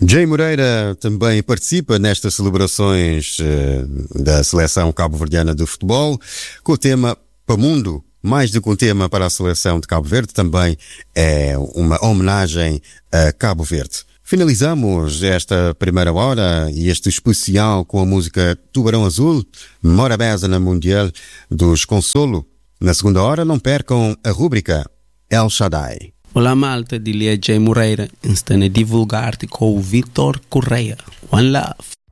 Jay Moreira também participa nestas celebrações da seleção cabo-verdiana de futebol com o tema Pamundo. Mais do que um tema para a seleção de Cabo Verde, também é uma homenagem a Cabo Verde. Finalizamos esta primeira hora e este especial com a música Tubarão Azul, Morabeza na Mundial dos Consolo. Na segunda hora, não percam a rúbrica El Shaddai. Olá malta, dili é Jay Moreira, estando a divulgar-te com o Vitor Correia. One Love.